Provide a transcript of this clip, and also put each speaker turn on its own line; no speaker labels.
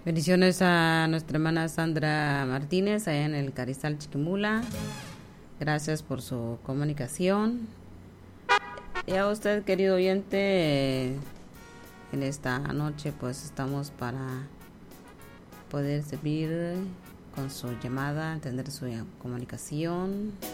Bendiciones a nuestra hermana Sandra Martínez, allá en el Carizal Chiquimula. Gracias por su comunicación. Y a usted, querido oyente, en esta noche pues estamos para poder servir con su llamada, atender su comunicación.